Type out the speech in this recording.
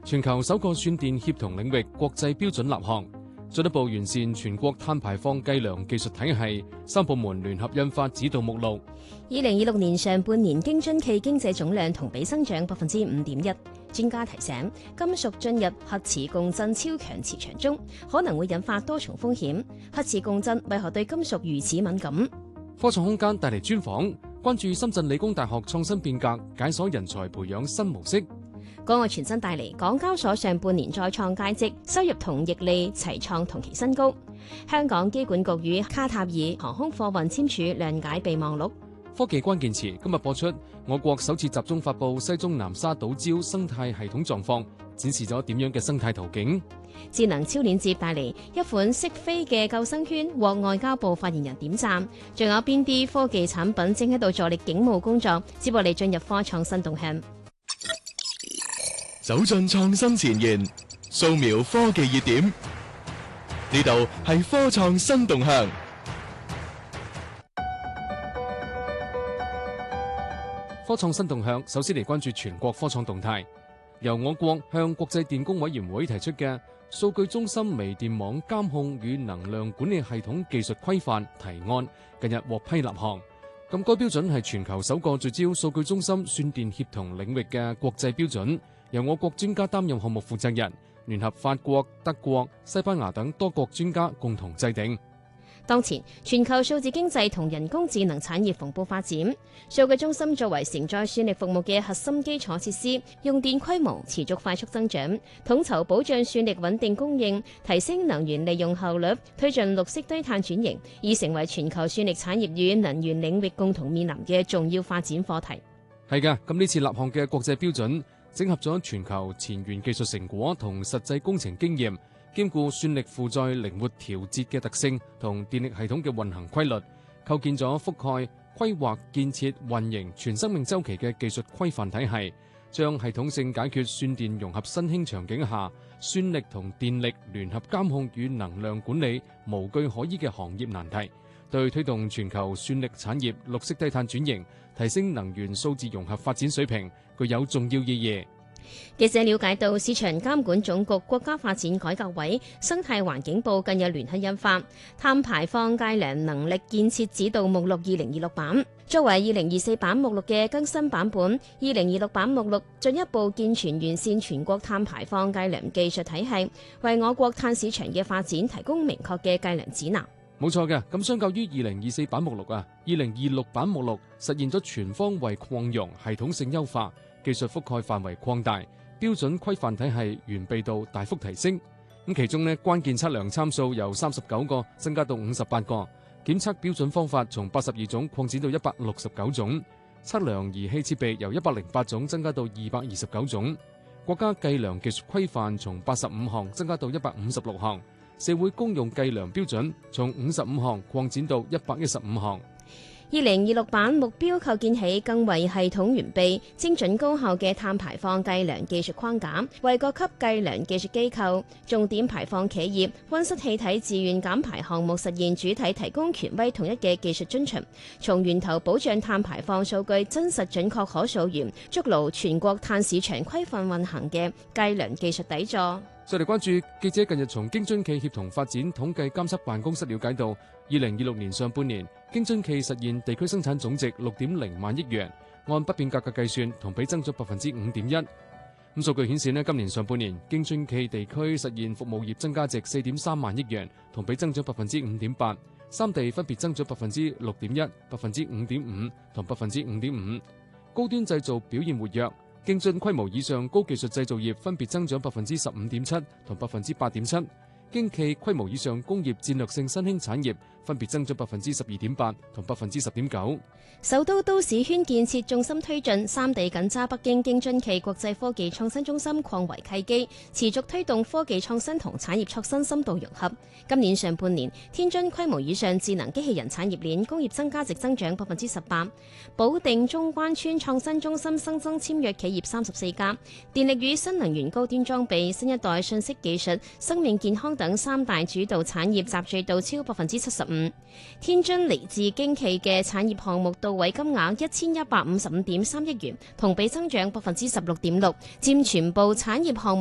全球首個算電協同領域國際標準立項，進一步完善全國碳排放計量技術體系，三部門聯合印發指導目錄。 2026年上半年京津冀經濟總量同比增長5.1%。專家提醒，金屬進入核磁共振超強磁場中，可能會引發多重風險。核磁共振為何對金屬如此敏感？ 科創空間帶嚟專訪，關注深圳理工大學創新變革，解鎖人才培養新模式。 港澳全新帶嚟，港交所上半年再創佳績，收入同盈利齊創同期新高。香港機管局與卡塔爾航空貨運簽署諒解備忘錄。 科技關鍵詞今日播出，我國首次集中發布西中南沙島礁生態系統狀況，展示咗點樣嘅生態圖景。 智能超鏈接帶嚟一款識飛嘅救生圈，獲外交部發言人點讚。仲有邊啲科技產品正喺度助力警務工作？接落嚟進入科創新動向， 走進創新前沿，掃描科技熱點。呢度係科創新動向。 科創新動向，首先嚟關注全國科創動態。由我國向國際電工委員會提出嘅數據中心微電網監控與能量管理系統技術規範提案，近日獲批立項。咁該標準係全球首個聚焦數據中心算電協同領域嘅國際標準，由我國專家擔任項目負責人，聯合法國、德國、西班牙等多國專家共同制定。 當前全球數字經濟同人工智能產業蓬勃發展，數據中心作為承載算力服務嘅核心基礎設施，用電規模持續快速增長，統籌保障算力穩定供應，提升能源利用效率，推進綠色低碳轉型，已成為全球算力產業與能源領域共同面臨嘅重要發展課題。 係嘅，咁呢次立項嘅國際標準整合咗全球前沿技術成果同實際工程經驗，兼顧算力負載靈活調節嘅特性同電力系統嘅運行規律，構建咗覆蓋、規劃、建設、運營全生命週期嘅技術規範體系，將系統性解決算電融合新興場景下算力同電力聯合監控與能量管理無據可依嘅行業難題，對推動全球算力產業綠色低碳轉型、提升能源數字融合發展水平具有重要意義。 記者了解到，市場監管總局國家發展改革委生態環境部近日聯合印發《碳排放計量能力建設指導目錄2026版》，作為2024版目錄嘅更新版本。2026版目錄進一步健全完善全國碳排放計量技術體系，為我國碳市場嘅發展提供明確嘅計量指南。 冇錯嘅，咁相較於2024版目錄啊，2026版目錄實現咗全方位擴容、系統性優化、技術覆蓋範圍擴大、標準規範體系完備度大幅提升。咁其中呢，關鍵測量參數由39個增加到58個，檢測標準方法從82種擴展到169種，測量儀器設備由108種增加到229種，國家計量技術規範從85項增加到156項，社會公用計量標準從55項擴展到115項。 2026版目標構建起更為系統完備、精準高效嘅碳排放計量技術框架，為各級計量技術機構、重點排放企業、溫室氣體自願減排項目實現主體提供權威統一嘅技術遵循，從源頭保障碳排放數據真實準確可溯源，築牢全國碳市場規範運行嘅計量技術底座。 再嚟關注記者近日從京津冀協同發展統計監測辦公室了解到，2026年上半年京津冀實現地區生產總值6.0萬億元，按不變價格計算同比增咗5.1%。咁數據顯示呢，今年上半年京津冀地區實現服務業增加值4.3萬億元，同比增長5.8%，三地分別增長6.1%、5.5%同5.5%。高端製造表現活躍。京津規模以上高技術製造業分別增長15.7%同8.7%，京冀規模以上工業戰略性新興產業分別增長12.8%同10.9%。 首都都市圈建設重心推進，三地緊揸北京京津冀國際科技創新中心擴圍契機，持續推動科技創新同產業創新深度融合。今年上半年，天津規模以上智能機器人產業鏈工業增加值增長18%，保定中關村創新中心新增簽約企業34家，電力與新能源高端裝備、新一代信息技術、生命健康等三大主導產業集聚度超75%。天津嚟自京冀嘅產業項目到位金額1155.3億元，同比增長16.6%，佔全部產業項目